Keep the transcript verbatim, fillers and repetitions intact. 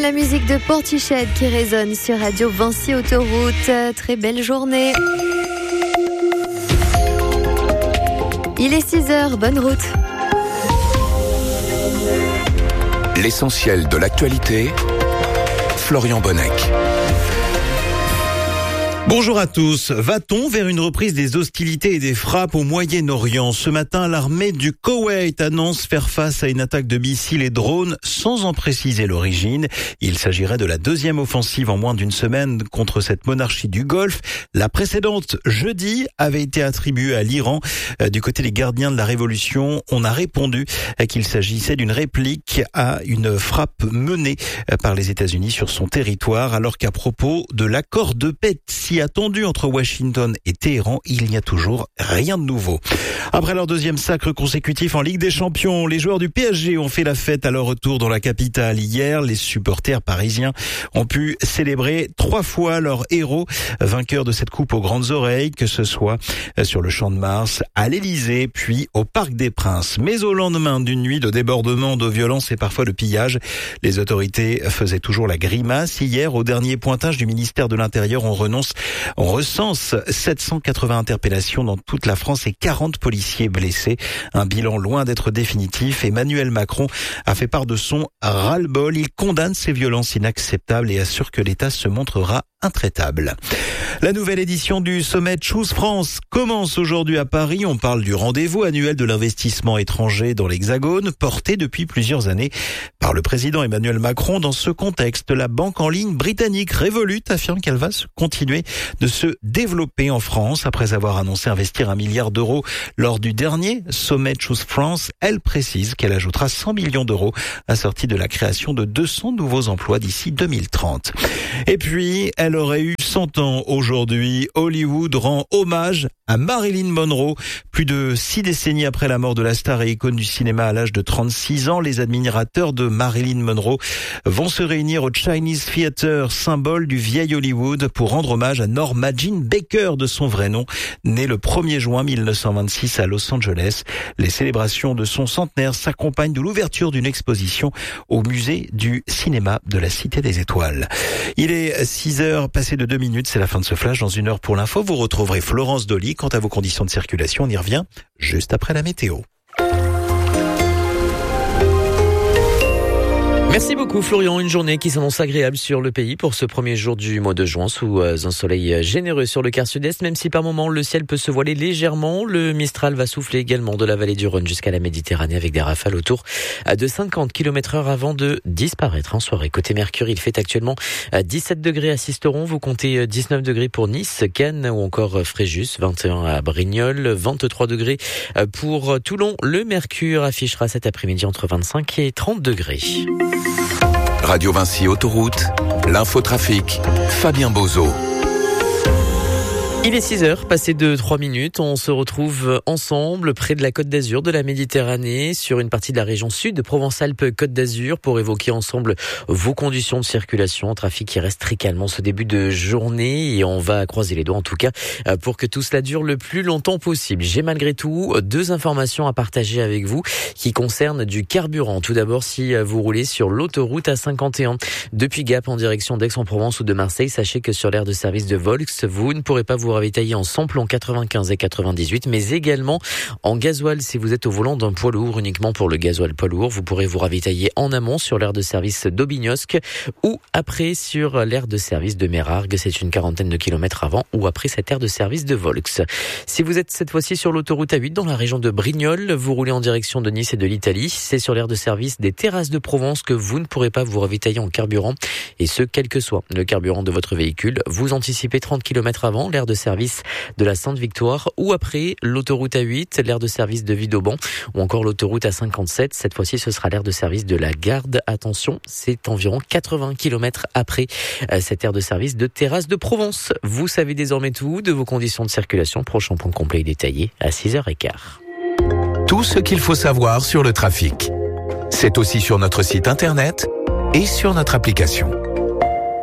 la musique de Portiched qui résonne sur Radio Vinci Autoroute. Très belle journée. Il est six heures, bonne route. L'essentiel de l'actualité, Florian Bonnec. Bonjour à tous. Va-t-on vers une reprise des hostilités et des frappes au Moyen-Orient ? Ce matin, l'armée du Koweït annonce faire face à une attaque de missiles et drones sans en préciser l'origine. Il s'agirait de la deuxième offensive en moins d'une semaine contre cette monarchie du Golfe. La précédente, jeudi, avait été attribuée à l'Iran. Du côté des gardiens de la Révolution, on a répondu qu'il s'agissait d'une réplique à une frappe menée par les États-Unis sur son territoire, alors qu'à propos de l'accord de paix si attendu entre Washington et Téhéran, il n'y a toujours rien de nouveau. Après leur deuxième sacre consécutif en Ligue des Champions, les joueurs du P S G ont fait la fête à leur retour dans la capitale. Hier, les supporters parisiens ont pu célébrer trois fois leur héros, vainqueur de cette coupe aux grandes oreilles, que ce soit sur le Champ de Mars, à l'Élysée, puis au Parc des Princes. Mais au lendemain d'une nuit de débordements, de violence et parfois de pillage, les autorités faisaient toujours la grimace. Hier, au dernier pointage du ministère de l'Intérieur, on renonce On recense sept cent quatre-vingts interpellations dans toute la France et quarante policiers blessés. Un bilan loin d'être définitif. Emmanuel Macron a fait part de son ras-le-bol. Il condamne ces violences inacceptables et assure que l'État se montrera intraitable. La nouvelle édition du sommet Choose France commence aujourd'hui à Paris. On parle du rendez-vous annuel de l'investissement étranger dans l'Hexagone, porté depuis plusieurs années par le président Emmanuel Macron. Dans ce contexte, la banque en ligne britannique Revolut affirme qu'elle va continuer de se développer en France. Après avoir annoncé investir un milliard d'euros lors du dernier sommet Choose France, elle précise qu'elle ajoutera cent millions d'euros assortis de la création de deux cents nouveaux emplois d'ici deux mille trente. Et puis, elle aurait eu cent ans aujourd'hui. Hollywood rend hommage à Marilyn Monroe. Plus de six décennies après la mort de la star et icône du cinéma à l'âge de trente-six ans, les admirateurs de Marilyn Monroe vont se réunir au Chinese Theatre, symbole du vieil Hollywood, pour rendre hommage à Norma Jean Baker de son vrai nom, née le premier juin mille neuf cent vingt-six à Los Angeles. Les célébrations de son centenaire s'accompagnent de l'ouverture d'une exposition au musée du cinéma de la Cité des Étoiles. Il est six heures passées de deux minutes, c'est la fin de ce flash. Dans une heure pour l'info, vous retrouverez Florence Dolly. Quant à vos conditions de circulation, on y revient juste après la météo. Merci beaucoup Florian, une journée qui s'annonce agréable sur le pays pour ce premier jour du mois de juin sous un soleil généreux sur le quart sud-est, même si par moments le ciel peut se voiler légèrement. Le Mistral va souffler également de la vallée du Rhône jusqu'à la Méditerranée avec des rafales autour de cinquante kilomètres heure avant de disparaître en soirée. Côté Mercure, il fait actuellement dix-sept degrés à Sisteron, vous comptez dix-neuf degrés pour Nice, Cannes ou encore Fréjus, vingt et un à Brignoles, vingt-trois degrés pour Toulon. Le Mercure affichera cet après-midi entre vingt-cinq et trente degrés. Radio Vinci Autoroute, l'infotrafic, Fabien Bozo. Il est six heures, passé de trois minutes. On se retrouve ensemble près de la Côte d'Azur, de la Méditerranée, sur une partie de la région sud de Provence-Alpes-Côte d'Azur pour évoquer ensemble vos conditions de circulation. Trafic qui reste très calme en ce début de journée et on va croiser les doigts en tout cas pour que tout cela dure le plus longtemps possible. J'ai malgré tout deux informations à partager avec vous qui concernent du carburant. Tout d'abord, si vous roulez sur l'autoroute A cinquante et un depuis Gap en direction d'Aix-en-Provence ou de Marseille, sachez que sur l'aire de service de Volks, vous ne pourrez pas vous ravitailler en samplon quatre-vingt-quinze et quatre-vingt-dix-huit, mais également en gasoil si vous êtes au volant d'un poids lourd. Uniquement pour le gasoil poids lourd, vous pourrez vous ravitailler en amont sur l'aire de service d'Aubignosc ou après sur l'aire de service de Mérargues. C'est une quarantaine de kilomètres avant ou après cette aire de service de Volks. Si vous êtes cette fois-ci sur l'autoroute A huit dans la région de Brignoles, vous roulez en direction de Nice et de l'Italie, c'est sur l'aire de service des Terrasses de Provence que vous ne pourrez pas vous ravitailler en carburant, et ce quel que soit le carburant de votre véhicule. Vous anticipez trente kilomètres avant l'aire de service de la Sainte-Victoire ou après l'autoroute A huit, l'aire de service de Vidauban ou encore l'autoroute A cinquante-sept. Cette fois-ci, ce sera l'aire de service de la Garde. Attention, c'est environ quatre-vingts kilomètres après cette aire de service de Terrasses de Provence. Vous savez désormais tout de vos conditions de circulation. Prochain point complet et détaillé à six heures quinze. Tout ce qu'il faut savoir sur le trafic. C'est aussi sur notre site internet et sur notre application.